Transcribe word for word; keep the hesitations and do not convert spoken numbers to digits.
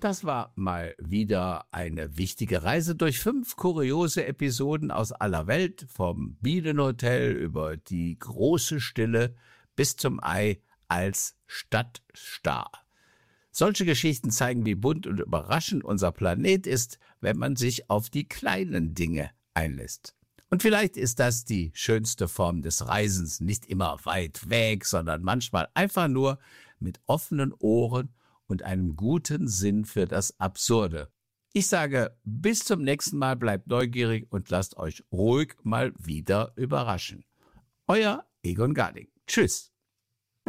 Das war mal wieder eine wichtige Reise durch fünf kuriose Episoden aus aller Welt, vom Bienenhotel über die große Stille bis zum Ei als Stadtstar. Solche Geschichten zeigen, wie bunt und überraschend unser Planet ist, wenn man sich auf die kleinen Dinge einlässt. Und vielleicht ist das die schönste Form des Reisens, nicht immer weit weg, sondern manchmal einfach nur mit offenen Ohren und einem guten Sinn für das Absurde. Ich sage, bis zum nächsten Mal, bleibt neugierig und lasst euch ruhig mal wieder überraschen. Euer Egon Garding. Tschüss.